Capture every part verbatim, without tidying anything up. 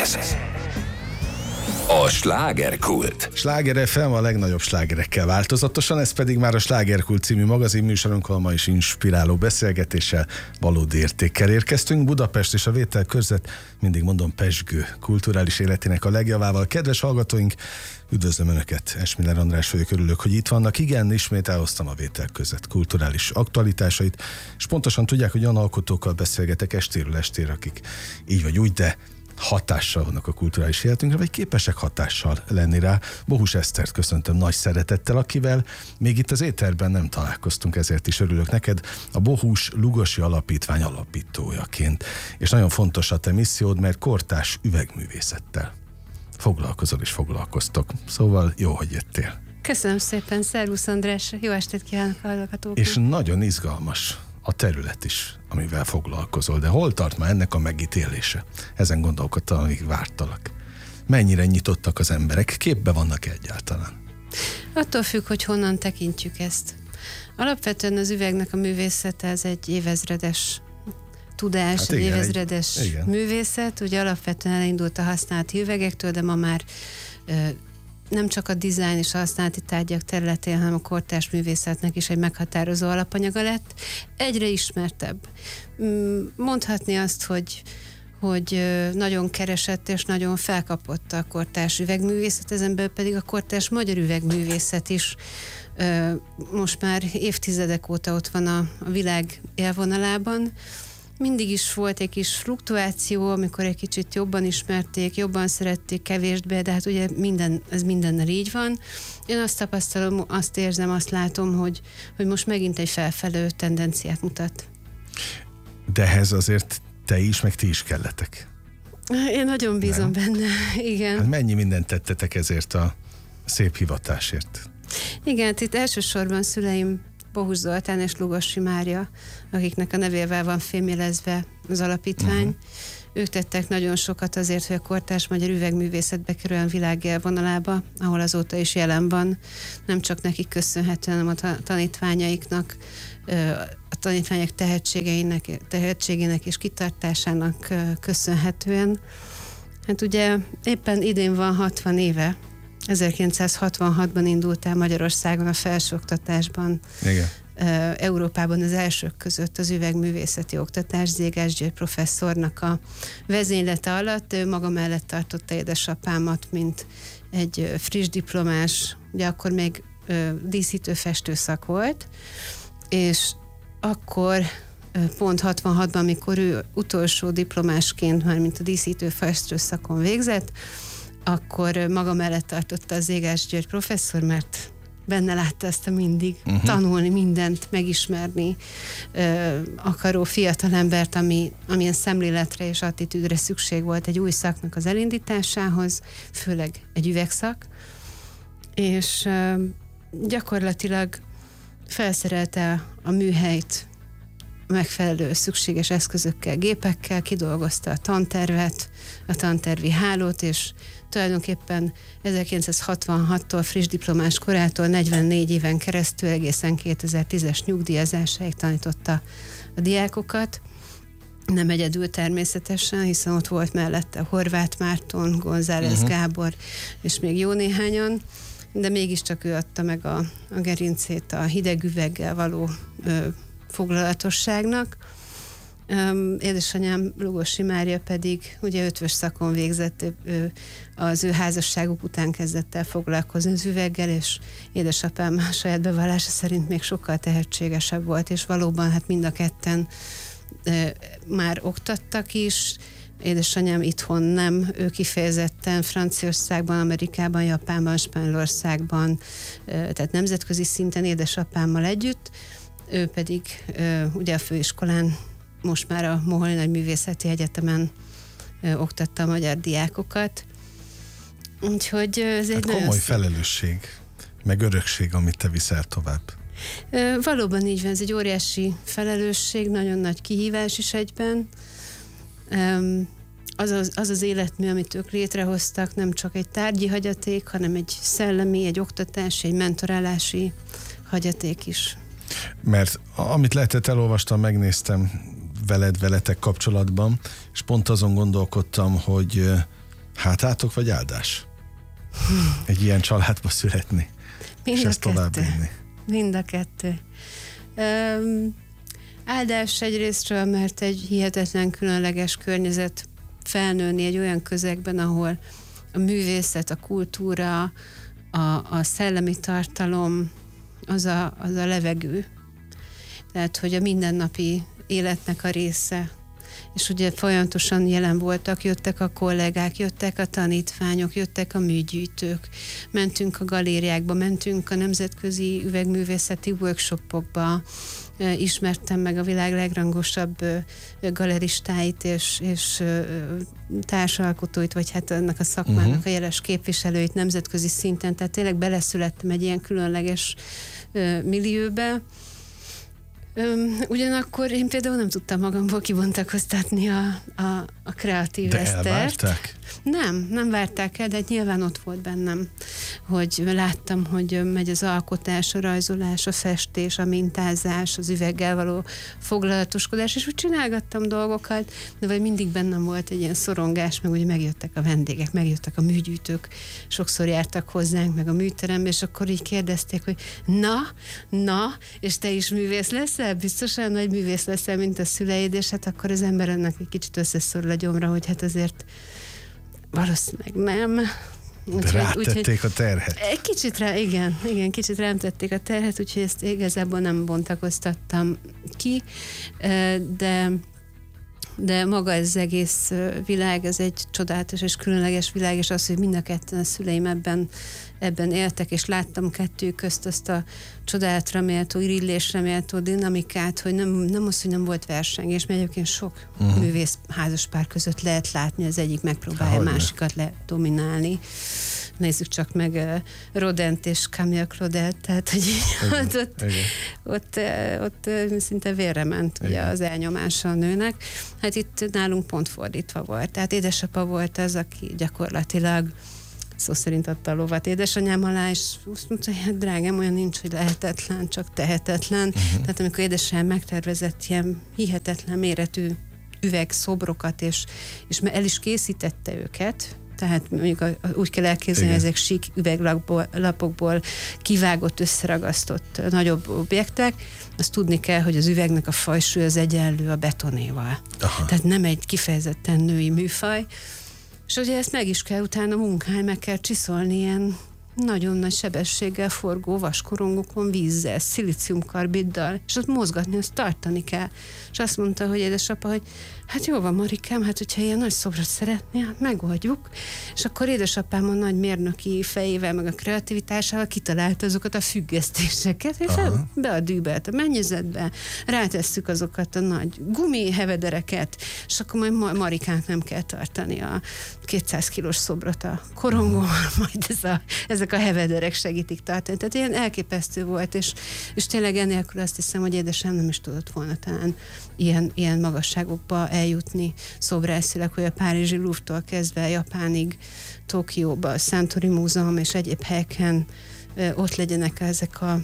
Ez a slágerkult. Sláger ef em a legnagyobb slágerekkel változatosan, ez pedig már a Slágerkult című magazinműsorunkkal ma is inspiráló beszélgetéssel, valódi értékkel érkeztünk. Budapest és a vételkörzet, mindig mondom, pezsgő kulturális életének a legjavával. Kedves hallgatóink, üdvözlöm Önöket, Esmiller András vagyok, örülök, hogy itt vannak. Igen, ismét elhoztam a vételkörzet kulturális aktualitásait, és pontosan tudják, hogy olyan alkotókkal beszélgetek estéről estére, akik így vagy úgy, de hatással vannak a kulturális életünkre, vagy képesek hatással lenni rá. Bohus Esztert köszöntöm nagy szeretettel, akivel még itt az éterben nem találkoztunk, ezért is örülök neked, a Bohus Lugosi Alapítvány alapítójaként. És nagyon fontos a te missziód, mert kortárs üvegművészettel foglalkozol és foglalkoztok. Szóval jó, hogy jöttél. Köszönöm szépen, szervusz András, jó estét kívánok a hallgatóknak. És nagyon izgalmas a terület is, amivel foglalkozol, de hol tart már ennek a megítélése? Ezen gondolkodtam, amíg vártalak. Mennyire nyitottak az emberek? Képbe vannak egyáltalán? Attól függ, hogy honnan tekintjük ezt. Alapvetően az üvegnek a művészete, ez egy évezredes tudás, hát igen, egy évezredes egy, művészet. Ugye alapvetően elindult a használati üvegektől, de ma már ö, nem csak a dizájn és a használati tárgyak területén, hanem a kortárs művészetnek is egy meghatározó alapanyaga lett. Egyre ismertebb. Mondhatni azt, hogy, hogy nagyon keresett és nagyon felkapott a kortárs üvegművészet, ezen belül pedig a kortárs magyar üvegművészet is most már évtizedek óta ott van a, a világ élvonalában. Mindig is volt egy kis fluktuáció, amikor egy kicsit jobban ismerték, jobban szerették, kevésbé, de hát ugye minden, ez mindennel így van. Én azt tapasztalom, azt érzem, azt látom, hogy, hogy most megint egy felfelő tendenciát mutat. De ehhez azért te is, meg ti is kelletek. Én nagyon bízom Nem? benne, igen. Hát mennyi mindent tettetek ezért a szép hivatásért? Igen, itt elsősorban szüleim Bohus Zoltán és Lugosi Mária, akiknek a nevével van fémjelezve az alapítvány. Uh-huh. Ők tettek nagyon sokat azért, hogy a kortárs magyar üvegművészet bekerüljön a világ élvonalába, ahol azóta is jelen van. Nem csak nekik köszönhetően, hanem a tanítványaiknak, a tanítványok tehetségeinek, tehetségének és kitartásának köszönhetően. Hát ugye éppen idén van hatvan éve, ezerkilencszázhatvanhatban indult el Magyarországon a felsőoktatásban, Igen. Európában az elsők között az üvegművészeti oktatás, Zégás György professzornak a vezénylete alatt. Ő maga mellett tartotta édesapámat, mint egy friss diplomás, ugye akkor még díszítő festőszak volt, és akkor pont hatvanhatban, amikor ő utolsó diplomásként, már mint a díszítő festőszakon végzett, akkor maga mellett tartotta az Zégás György professzor, mert benne látta ezt a mindig uh-huh. tanulni, mindent megismerni ö, akaró fiatalembert, ami, amilyen szemléletre és attitűdre szükség volt egy új szaknak az elindításához, főleg egy üvegszak, és ö, gyakorlatilag felszerelte a műhelyt megfelelő szükséges eszközökkel, gépekkel, kidolgozta a tantervet, a tantervi hálót, és tulajdonképpen ezerkilencszázhatvanhattól friss diplomás korától negyvennégy éven keresztül egészen kétezer-tízes nyugdíjazásáig tanította a diákokat. Nem egyedül természetesen, hiszen ott volt mellette Horváth Márton, González uh-huh. Gábor, és még jó néhányan, de mégiscsak ő adta meg a, a gerincét a hideg üveggel való ö, foglalatosságnak. Um, édesanyám Lugosi Mária pedig ugye ötvös szakon végzett, ő, az ő házasságuk után kezdett el foglalkozni az üveggel, és édesapám a saját bevallása szerint még sokkal tehetségesebb volt, és valóban hát mind a ketten e, már oktattak is. Édesanyám itthon nem, ő kifejezetten Franciaországban, Amerikában, Japánban, Spanyolországban, e, tehát nemzetközi szinten édesapámmal együtt, ő pedig e, ugye a főiskolán, most már a Moholy Nagyművészeti Egyetemen ö, oktatta a magyar diákokat. Úgyhogy ez egy hát komoly nagyon felelősség, meg örökség, amit te viszel tovább. Ö, valóban így van, ez egy óriási felelősség, nagyon nagy kihívás is egyben. Ö, az, az, az az életmű, amit ők létrehoztak, nem csak egy tárgyi hagyaték, hanem egy szellemi, egy oktatási, egy mentorálási hagyaték is. Mert amit lehetett, elolvastam, megnéztem veled, veletek kapcsolatban, és pont azon gondolkodtam, hogy Hátátok vagy áldás? Egy ilyen családba születni, Mind és a ezt továbbvinni. kettő. Mind a kettő. Um, áldás egyrésztről, mert egy hihetetlen különleges környezet felnőni egy olyan közegben, ahol a művészet, a kultúra, a, a szellemi tartalom, az a, az a levegő. Tehát, hogy a mindennapi életnek a része. És ugye folyamatosan jelen voltak, jöttek a kollégák, jöttek a tanítványok, jöttek a műgyűjtők, mentünk a galériákba, mentünk a nemzetközi üvegművészeti workshopokba, ismertem meg a világ legrangosabb galeristáit és, és társalkotóit, vagy hát ennek a szakmának uh-huh. a jeles képviselőit nemzetközi szinten, tehát tényleg beleszülettem egy ilyen különleges millióbe. Ugyanakkor én például nem tudtam magamból kibontakoztatni a, a, a kreatív De esztert. elvárták? Nem, nem várták el, de nyilván ott volt bennem, hogy láttam, hogy megy az alkotás, a rajzolás, a festés, a mintázás, az üveggel való foglalatoskodás, és úgy csinálgattam dolgokat, de vagy mindig bennem volt egy ilyen szorongás, meg ugye megjöttek a vendégek, megjöttek a műgyűjtők, sokszor jártak hozzánk, meg a műterembe, és akkor így kérdezték, hogy na, na, és te is művész leszel? Biztosan nagy művész leszel, mint a szüleid, és hát akkor az ember ennek egy kicsit összeszorul a gyomra, hogy hát azért valószínűleg nem. Úgy, rátették úgy, a terhet. Egy kicsit rá, igen, igen, kicsit rám tették a terhet, úgyhogy ezt igazából nem bontakoztattam ki, de de maga ez az egész világ, ez egy csodálatos és különleges világ, és az, hogy mind a ketten a szüleim ebben, ebben éltek, és láttam kettő közt azt a csodálatra méltó, irigylésre méltó dinamikát, hogy nem, nem az, hogy nem volt versengés, mert egyébként sok uh-huh. művész házaspár között lehet látni, az egyik megpróbálja Hogyne. másikat ledominálni. Nézzük csak meg uh, Rodent és Camille Claudel, tehát hogy igen, ott, ott, ott, ott, ott szinte vérre ment ugye, az elnyomása a nőnek. Hát itt nálunk pont fordítva volt. Tehát édesapa volt az, aki gyakorlatilag szó szerint adta a lovat édesanyám alá, és azt mondta, hogy hát drágám, olyan nincs, hogy lehetetlen, csak tehetetlen. Uh-huh. Tehát amikor édesanyám megtervezett ilyen hihetetlen méretű üvegszobrokat, és, és el is készítette őket, tehát mondjuk úgy kell elképzelni, ezek sík üveglapokból kivágott, összeragasztott nagyobb objektek, azt tudni kell, hogy az üvegnek a fajsúly az egyenlő a betonéval. Aha. Tehát nem egy kifejezetten női műfaj, és ugye ezt meg is kell utána munkálni, meg kell csiszolni ilyen nagyon nagy sebességgel forgó vaskorongokon vízzel, szilíciumkarbiddal, és ott mozgatni, azt tartani kell. És azt mondta, hogy édesapa, hogy hát jó van, Marikám, hát hogyha ilyen nagy szobrot szeretnél, hát megoldjuk. És akkor édesapám a nagy mérnöki fejével, meg a kreativitásával kitalálta azokat a függesztéseket, és fel, be a dűbelt a mennyezetbe, rátesszük azokat a nagy gumi hevedereket, és akkor majd Marikánk nem kell tartani a kétszáz kilós szobrot a korongóval, majd ez a, ezek a hevederek segítik tartani. Tehát ilyen elképesztő volt, és, és tényleg ennélkül azt hiszem, hogy édesem nem is tudott volna talán ilyen, ilyen magasságokba eljutni szobrászilag, hogy a Párizsi Louvre-tól kezdve Japánig, Tokióba, a Santori Múzeum és egyéb helyeken ö, ott legyenek ezek a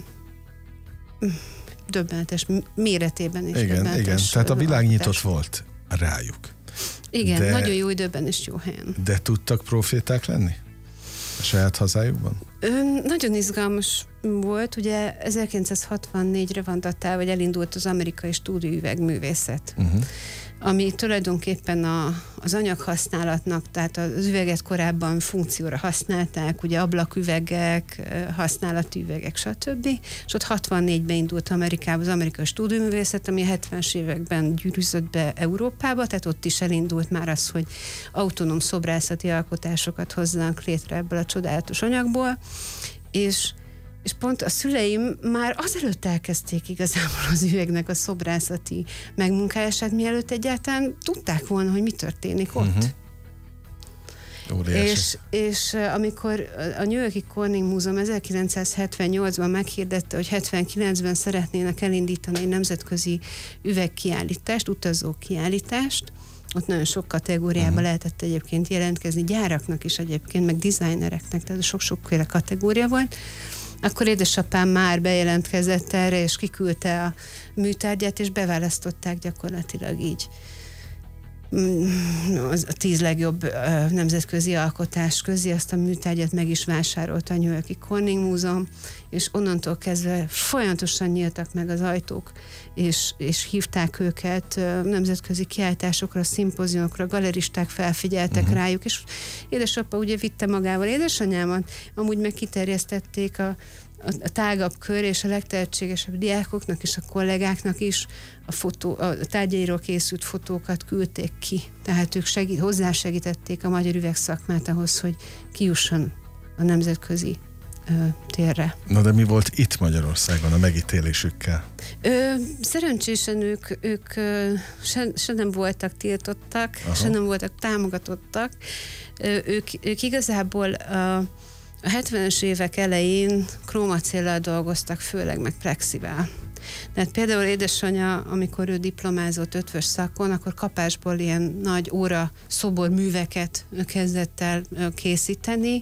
döbbenetes méretében is. Igen, igen. Tehát a világ nyitott volt rájuk. Igen, de, nagyon jó időben és jó helyen. De tudtak proféták lenni a saját hazájukban? Ö, nagyon izgalmas volt, ugye ezerkilencszázhatvannégyre van datálva, vagy elindult az amerikai stúdióüvegművészet, uh-huh. ami tulajdonképpen a, az anyaghasználatnak, tehát az üveget korábban funkcióra használták, ugye ablaküvegek, használati üvegek, stb. És ott hatvannégyben indult Amerikába az amerikai stúdióművészet, ami a hetvenes években gyűrűzött be Európába, tehát ott is elindult már az, hogy autonóm szobrászati alkotásokat hozzanak létre ebből a csodálatos anyagból, és És pont a szüleim már azelőtt elkezdték igazából az üvegnek a szobrászati megmunkálását, mielőtt egyáltalán tudták volna, hogy mi történik ott. Uh-huh. És, és amikor a New York-i Corning Múzeum ezerkilencszázhetvennyolcban meghirdette, hogy hetvenkilencben szeretnének elindítani egy nemzetközi üvegkiállítást, utazó kiállítást, ott nagyon sok kategóriában uh-huh. lehetett egyébként jelentkezni, gyáraknak is egyébként, meg designereknek, tehát sok-sokféle kategória volt, akkor édesapám már bejelentkezett erre, és kiküldte a műtárgyát, és beválasztották gyakorlatilag így az a tíz legjobb nemzetközi alkotás közé, azt a műtárgyat meg is vásárolta a New York-i Corning Múzeum, és onnantól kezdve folyamatosan nyíltak meg az ajtók, és, és hívták őket nemzetközi kiállításokra, szimpóziumokra, galeristák felfigyeltek uh-huh. rájuk, és édesapa ugye vitte magával édesanyámat, amúgy meg kiterjesztették a a tágabb kör és a legtehetségesebb diákoknak és a kollégáknak is a, fotó, a tárgyairól készült fotókat küldték ki. Tehát ők segít, hozzásegítették a magyar üvegszakmát ahhoz, hogy kijusson a nemzetközi ö, térre. Na de mi volt itt Magyarországon a megítélésükkel? Ö, szerencsésen ők, ők ö, se, se nem voltak tiltottak, Aha. se nem voltak támogatottak. Ö, ők, ők igazából a A hetvenes évek elején krómacéllal dolgoztak, főleg meg plexivel. Tehát például édesanyja, amikor ő diplomázott ötvös szakon, akkor kapásból ilyen nagy óra szobor műveket kezdett el készíteni,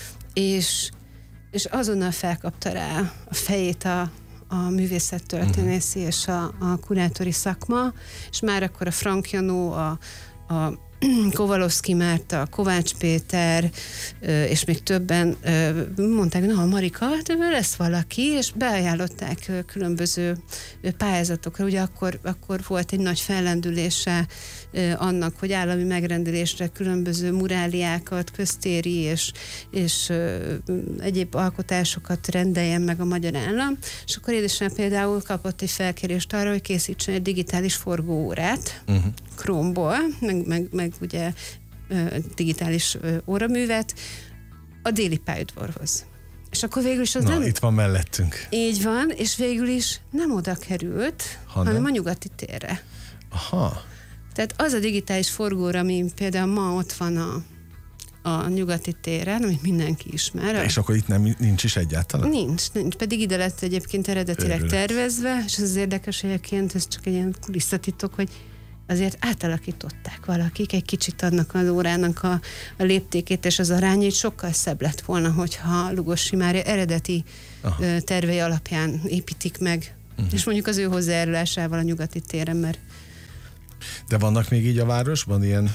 és, és azonnal felkapta rá a fejét a, a művészettörténészi uh-huh. és a, a kurátori szakma, és már akkor a Frank Janó, a, a Kovalowski Márta, Kovács Péter, és még többen mondták, na, Marika, lesz valaki, és beajánlották különböző pályázatokra. Ugye akkor, akkor volt egy nagy fellendülése annak, hogy állami megrendelésre különböző muráliákat, köztéri és, és egyéb alkotásokat rendeljen meg a magyar állam, és akkor édesem például kapott egy felkérést arra, hogy készítsen egy digitális forgóórát, uh-huh. Chrome-ból, meg, meg, meg ugye digitális óraművet a Déli pályaudvarhoz. És akkor végül is az Na, nem... itt van mellettünk. Így van, és végül is nem oda került, hanem, hanem a Nyugati térre. Aha. Tehát az a digitális forgóra, ami például ma ott van a, a Nyugati téren, amit mindenki ismer. De és akkor itt nem, nincs is egyáltalán? Nincs, nincs. Pedig ide lett egyébként eredetileg Örület. tervezve, és az érdekes egyébként, ez csak egy ilyen kulisszatitok, hogy azért átalakították valakik, egy kicsit adnak az órának a, a léptékét, és az arányait sokkal szebb lett volna, hogyha Lugosi Mária eredeti Aha. tervei alapján építik meg, uh-huh. és mondjuk az ő hozzájárulásával a Nyugati téren, mert... De vannak még így a városban ilyen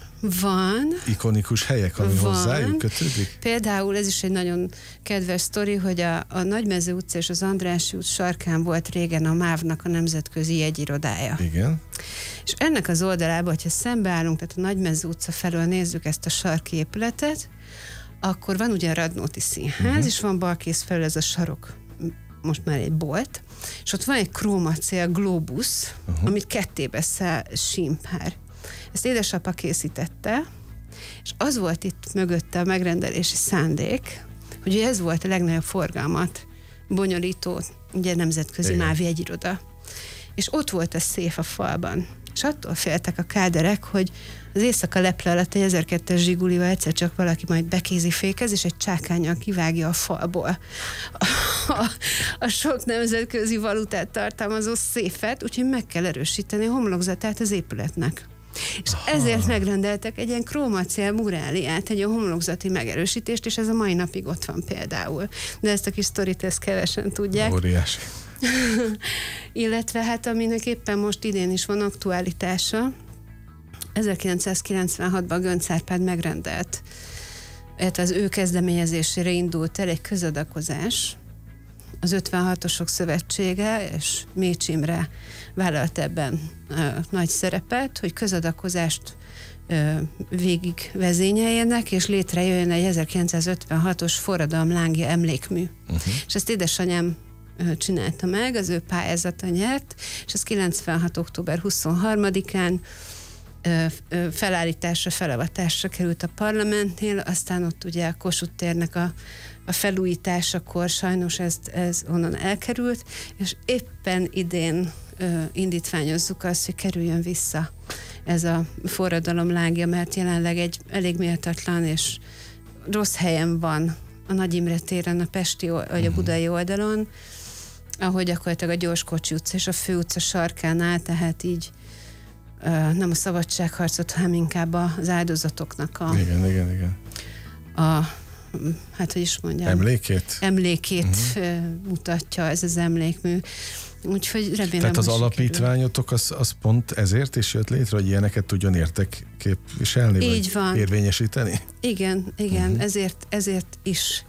Van. ikonikus helyek, ami Van. hozzájuk kötődik? Például ez is egy nagyon kedves sztori, hogy a, a Nagymező utca és az Andrássy út sarkán volt régen a MÁV-nak a nemzetközi jegyirodája. Igen. És ennek az oldalában, hogyha szembeállunk, tehát a Nagymező utca felől nézzük ezt a sarki épületet, akkor van ugye a Radnóti Színház, uh-huh. és van balkész felül ez a sarok, most már egy bolt, és ott van egy krómacél glóbusz, uh-huh. amit kettébe száll símpár. Ezt édesapa készítette, és az volt itt mögötte a megrendelési szándék, hogy ez volt a legnagyobb forgalmat bonyolító, ugye nemzetközi MÁV jegyiroda. És ott volt a széf a falban. És attól féltek a káderek, hogy az éjszaka leple alatt egy ezerkettes Zsigulival egyszer csak valaki majd bekézifékez, és egy csákánnyal kivágja a falból a, a, a sok nemzetközi valutát tartalmazó széfet, úgyhogy meg kell erősíteni a homlokzatát az épületnek. És Aha. ezért megrendeltek egy ilyen krómacél muráliát, egy ilyen homlokzati megerősítést, és ez a mai napig ott van például. De ezt a kis sztorit ezt kevesen tudják. Óriási. Illetve hát aminek éppen most idén is van aktualitása, ezerkilencszázkilencvenhatban Göncz Árpád megrendelt, illetve az ő kezdeményezésére indult el egy közadakozás, az ötvenhatosok szövetsége, és Mécs Imre vállalt ebben ö, nagy szerepet, hogy közadakozást ö, végig vezényeljenek, és létrejöjjön egy ezerkilencszázötvenhatos forradalom lángja emlékmű. Uh-huh. És ezt édesanyám ö, csinálta meg, az ő pályázata nyert, és ez kilencvenhat október huszonharmadikán ö, ö, felállításra, felavatásra került a parlamentnél, aztán ott ugye a Kossuth térnek a a felújításakor sajnos ez, ez onnan elkerült, és éppen idén ö, indítványozzuk azt, hogy kerüljön vissza ez a forradalom lángja, mert jelenleg egy elég méltatlan és rossz helyen van a Nagy Imre téren, a pesti vagy a budai oldalon, ahogy gyakorlatilag a Gyorskocsi utca és a Fő utca sarkán áll, tehát így ö, nem a szabadságharcot, hanem inkább az áldozatoknak a... Igen, igen, igen. A, hát hogy is mondjam. Emlékét? Emlékét uh-huh. mutatja ez az emlékmű. Úgyhogy remélem, Tehát az hogy alapítványotok az, az pont ezért is jött létre, hogy ilyeneket tudjon érdekképviselni, Így vagy van. érvényesíteni? Igen, igen, Uh-huh. ezért, ezért is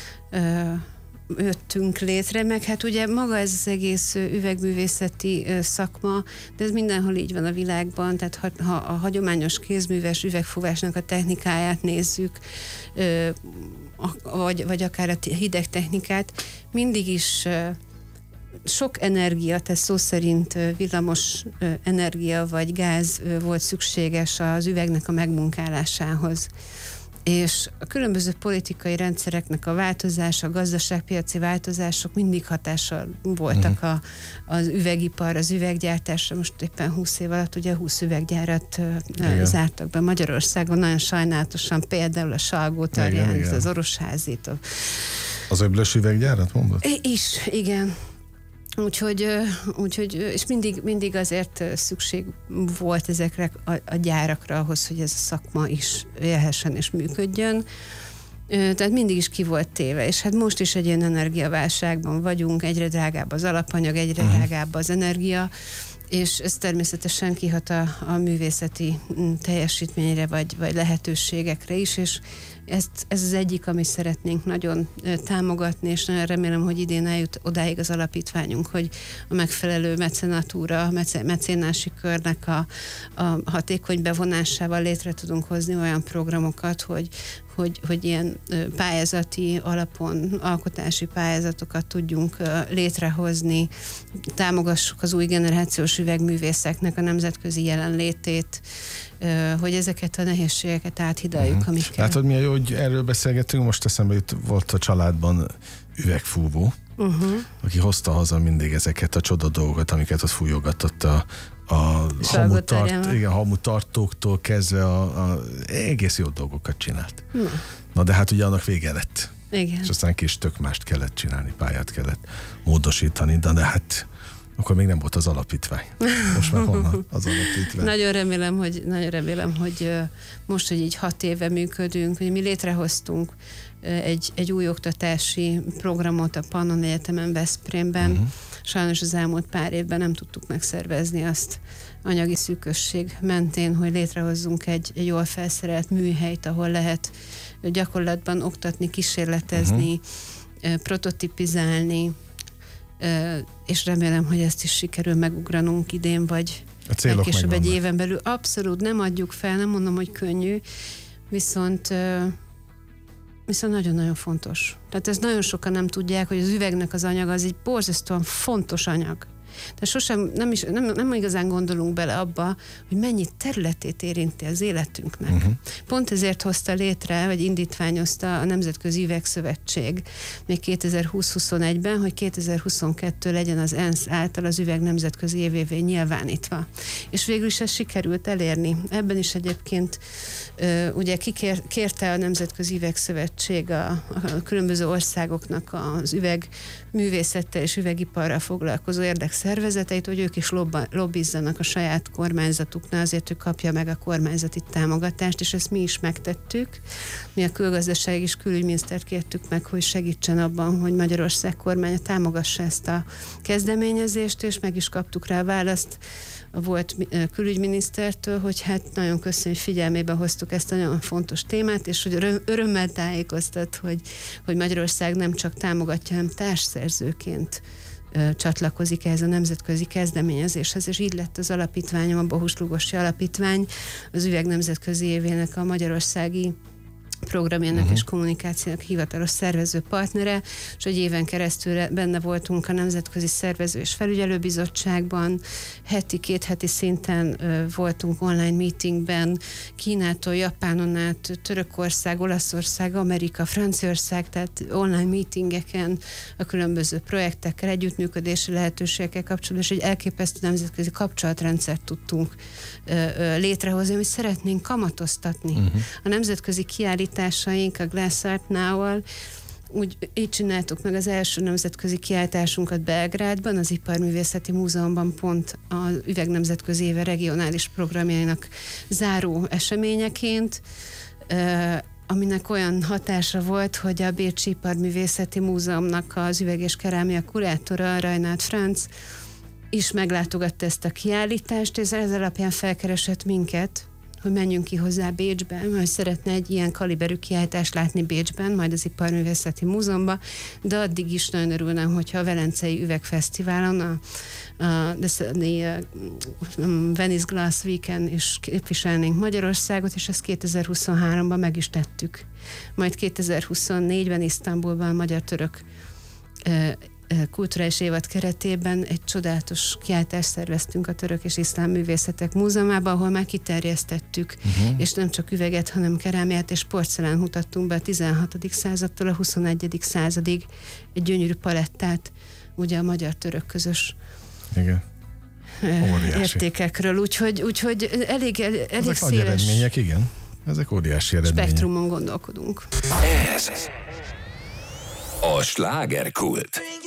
ö, jöttünk létre, meg hát ugye maga ez az egész üvegművészeti ö, szakma, de ez mindenhol így van a világban, tehát ha, ha a hagyományos kézműves üvegfúvásnak a technikáját nézzük, ö, a, vagy, vagy akár a hideg technikát, mindig is ö, sok energia, tehát szó szerint villamos energia vagy gáz volt szükséges az üvegnek a megmunkálásához. És a különböző politikai rendszereknek a változása, a gazdaságpiaci változások mindig hatással voltak a, az üvegipar, az üveggyártásra. Most éppen húsz év alatt ugye húsz üveggyárat igen. zártak be Magyarországon, nagyon sajnálatosan, például a Salgótarján, az Orosházit. A... Az öblös üveggyárat mondod? Is, igen. Úgyhogy, úgyhogy, és mindig, mindig azért szükség volt ezekre a, a gyárakra ahhoz, hogy ez a szakma is élhessen és működjön. Tehát mindig is ki volt téve, és hát most is egy ilyen energiaválságban vagyunk, egyre drágább az alapanyag, egyre uh-huh. drágább az energia, és ez természetesen kihat a, a művészeti teljesítményre, vagy, vagy lehetőségekre is, és ezt, ez az egyik, amit szeretnénk nagyon támogatni, és nagyon remélem, hogy idén eljut odáig az alapítványunk, hogy a megfelelő mecenatúra, a mecénási körnek a, a hatékony bevonásával létre tudunk hozni olyan programokat, hogy, hogy, hogy ilyen pályázati alapon alkotási pályázatokat tudjunk létrehozni, támogassuk az új generációs üvegművészeknek a nemzetközi jelenlétét, hogy ezeket a nehézségeket áthidaljuk, uh-huh. amikkel... Látod, milyen jó, hogy erről beszélgetünk, most eszembe jut, volt a családban üvegfúvó, uh-huh. aki hozta haza mindig ezeket a csoda dolgokat, amiket ott fújogatott a, a hamutart, igen, hamutartóktól kezdve a, a egész jó dolgokat csinált. Na. Na de hát ugye annak vége lett. Igen. És aztán kis tök mást kellett csinálni, pályát kellett módosítani, de, de hát akkor még nem volt az alapítvány. Most már honnan az alapítvány? Nagyon remélem, hogy, nagyon remélem, hogy most, hogy így hat éve működünk, hogy mi létrehoztunk egy, egy új oktatási programot a Pannon Egyetemen Veszprémben. Uh-huh. Sajnos az elmúlt pár évben nem tudtuk megszervezni azt anyagi szűkösség mentén, hogy létrehozzunk egy, egy jól felszerelt műhelyt, ahol lehet gyakorlatban oktatni, kísérletezni, uh-huh. prototipizálni, és remélem, hogy ezt is sikerül megugranunk idén, vagy legkésőbb egy éven belül. Abszolút nem adjuk fel, nem mondom, hogy könnyű, viszont viszont nagyon-nagyon fontos. Tehát ezt nagyon sokan nem tudják, hogy az üvegnek az anyag az egy borzasztóan fontos anyag. De sosem, nem, is, nem, nem igazán gondolunk bele abba, hogy mennyi területét érinti az életünknek. Uh-huh. Pont ezért hozta létre, vagy indítványozta a Nemzetközi Üvegszövetség még kétezer-húsz-huszonegyben, hogy kétezer-huszonkettő legyen az ENSZ által az üveg nemzetközi évévé nyilvánítva. És végül is ezt sikerült elérni. Ebben is egyébként ugye kikérte a Nemzetközi Üvegszövetség a, a különböző országoknak az üvegművészettel és üvegiparral foglalkozó érdekszervezeteit, hogy ők is lobba, lobbizzanak a saját kormányzatuknál, azért, hogy kapja meg a kormányzati támogatást, és ezt mi is megtettük. Mi a külgazdasági és külügyminisztert kértük meg, hogy segítsen abban, hogy Magyarország kormánya támogassa ezt a kezdeményezést, és meg is kaptuk rá a választ a volt külügyminisztertől, hogy hát nagyon köszönjük, hogy figyelmébe hoztuk ezt a nagyon fontos témát, és hogy örömmel tájékoztat, hogy, hogy Magyarország nem csak támogatja, hanem társszerzőként ö, csatlakozik ehhez a nemzetközi kezdeményezéshez, és így lett az alapítványom, a Bohus Lugosi Alapítvány, az üveg nemzetközi évének a magyarországi programjának uh-huh. és kommunikációnak hivatalos szervező partnere, és egy éven keresztül benne voltunk a Nemzetközi Szervező és Felügyelőbizottságban, heti, két heti szinten ö, voltunk online meetingben, Kínától, Japánon át, Törökország, Olaszország, Amerika, Franciaország, tehát online meetingeken a különböző projektekkel, együttműködési lehetőségekkel kapcsolatban, és egy elképesztő nemzetközi kapcsolatrendszert tudtunk ö, ö, létrehozni, amit szeretnénk kamatoztatni. Uh-huh. A nemzetközi kiállítás a Glass Art Now-val. Úgy így csináltuk meg az első nemzetközi kiállításunkat Belgrádban, az Iparművészeti Múzeumban, pont az Üveg Nemzetközi Éve regionális programjainak záró eseményeként, aminek olyan hatása volt, hogy a Bécsi Iparművészeti Múzeumnak az üveg és kerámia kurátora, Reinhard Franz, is meglátogatta ezt a kiállítást, és ez alapján felkeresett minket, hogy menjünk ki hozzá Bécsbe, mert szeretne egy ilyen kaliberű kiállítást látni Bécsben, majd az Iparművészeti Múzeumban, de addig is nagyon örülnem, hogyha a Velencei Üvegfesztiválon, a, a, a Venice Glass Weekend is képviselnénk Magyarországot, és ezt kétezer-huszonháromban meg is tettük. Majd kétezer-huszonnégyben Isztambulban magyar-török kulturális évad keretében egy csodálatos kiállítást szerveztünk a Török és Iszlám Művészetek Múzeumában, ahol már kiterjesztettük, uh-huh. és nem csak üveget, hanem kerámiát és porcelán mutattunk be a tizenhatodik századtól a huszonegyedik századig egy gyönyörű palettát, ugye a magyar-török közös Igen. értékekről, úgyhogy, úgyhogy elég, elég Ezek széles nagy eredmények, igen. Ezek óriási eredmények. Spektrumon gondolkodunk. Ez a slágerkult.